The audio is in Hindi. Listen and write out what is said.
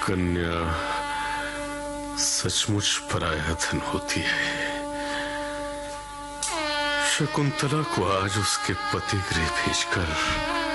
कन्या सचमुच पराया धन होती है। शकुंतला को आज उसके पति गृह भेजकर